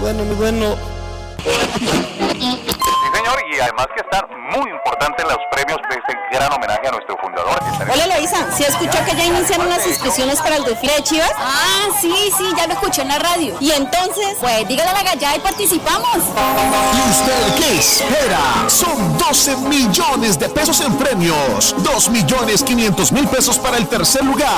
muy bueno. Sí, señor, y además que están muy importantes los premios de este gran homenaje a nuestro fundador. Hola, Eloisa, ¿sí escuchó que ya iniciaron las inscripciones para el desfile de Chivas? Ah, sí, ya lo escuché en la radio. Y entonces, pues dígale a la gallada y participamos. ¿Y usted qué espera? Son 12 millones de pesos en premios, 2.500.000 pesos para el tercer lugar